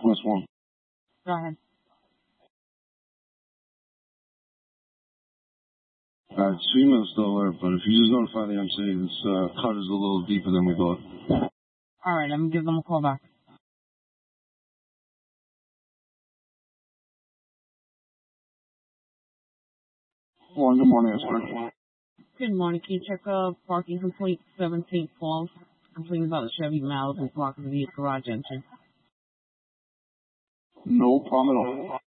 West one. Go ahead. Alright, so email's still alert, but if you just notify the MC, this cut is a little deeper than we thought. Alright, I'm gonna give them a call back. Well, good morning, Inspector. Good morning. Can you check parking complaint 17 Falls? Complaining about the Chevy Malibu blocking the garage entrance. No problem at all.